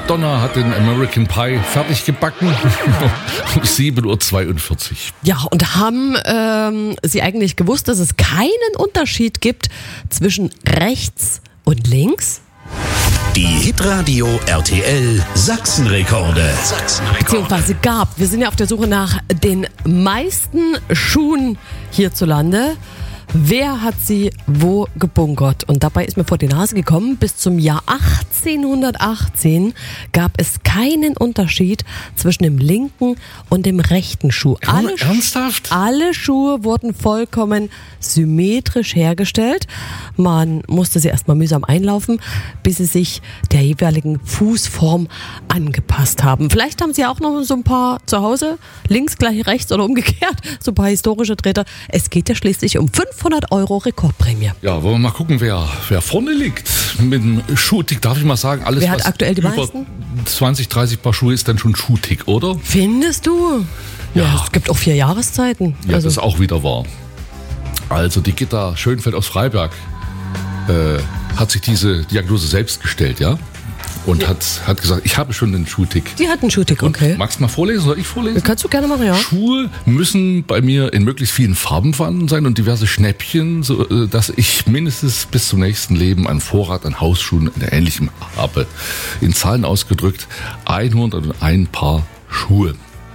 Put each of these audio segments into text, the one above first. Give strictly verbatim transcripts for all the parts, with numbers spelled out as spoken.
Madonna hat den American Pie fertig gebacken um sieben Uhr zweiundvierzig. Ja, und haben ähm, Sie eigentlich gewusst, dass es keinen Unterschied gibt zwischen rechts und links? Die Hitradio R T L Sachsenrekorde. Sachsenrekorde. Beziehungsweise gab. Wir sind ja auf der Suche nach den meisten Schuhen hierzulande. Wer hat sie wo gebunkert? Und dabei ist mir vor die Nase gekommen, bis zum Jahr achtzehnhundertachtzehn gab es keinen Unterschied zwischen dem linken und dem rechten Schuh. Alle, Ernsthaft? Alle Schuhe wurden vollkommen symmetrisch hergestellt. Man musste sie erstmal mühsam einlaufen, bis sie sich der jeweiligen Fußform angepasst haben. Vielleicht haben sie auch noch so ein paar zu Hause, links gleich rechts oder umgekehrt, so ein paar historische Treter. Es geht ja schließlich um fünfhundert Euro Rekordprämie. Ja, wollen wir mal gucken, wer, wer vorne liegt mit dem Schuhtick. Darf ich mal sagen, alles, Wer hat was aktuell die über meisten? zwanzig, dreißig Paar Schuhe ist dann schon Schuhtick, oder? Findest du? Ja, Ja. es gibt auch vier Jahreszeiten. Ja, also, das ist auch wieder wahr. Also die Gitta Schönfeld aus Freiberg äh, hat sich diese Diagnose selbst gestellt, ja? Und hat, hat gesagt, ich habe schon den Schuhtick. die hat einen Schuhtick, okay. Magst du mal vorlesen? Soll ich vorlesen? Kannst du gerne machen, ja. Schuhe müssen bei mir in möglichst vielen Farben vorhanden sein und diverse Schnäppchen, so äh, dass ich mindestens bis zum nächsten Leben einen Vorrat an Hausschuhen und Ähnlichem habe. In Zahlen ausgedrückt hunderteins Paar Schuhe.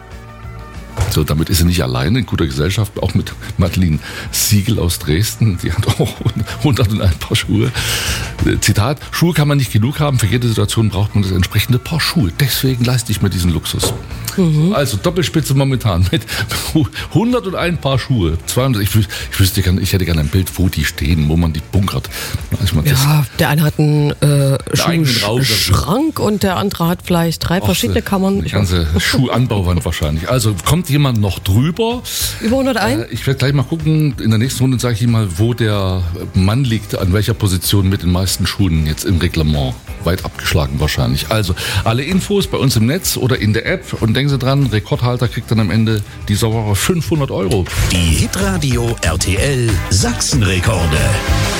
So, damit ist sie nicht alleine, in guter Gesellschaft, auch mit Madeline Siegel aus Dresden, die hat auch hunderteins Paar Schuhe. Zitat, Schuhe kann man nicht genug haben, für jede Situation braucht man das entsprechende Paar Schuhe. Deswegen leiste ich mir diesen Luxus. Mhm. Also Doppelspitze momentan mit hunderteins Paar Schuhe. zweihundert, ich, wüs- ich, wüsste, gerne- ich hätte gerne ein Bild, wo die stehen, wo man die bunkert. Also man das- Ja, der eine hat einen äh, eigenen Raum. Schuhschrank und der andere hat vielleicht drei Ach, verschiedene Kammern. Die ganze Schuhanbauwand wahrscheinlich. Also kommt jemand noch drüber? Über hunderteins? Äh, Ich werde gleich mal gucken, in der nächsten Runde sage ich Ihnen mal, wo der Mann liegt, an welcher Position mit den meisten Schuhen jetzt im Reglement. Weit abgeschlagen wahrscheinlich. Also alle Infos bei uns im Netz oder in der App und denken Sie dran, Rekordhalter kriegt dann am Ende dieser Woche fünfhundert Euro. Die Hitradio R T L Sachsenrekorde.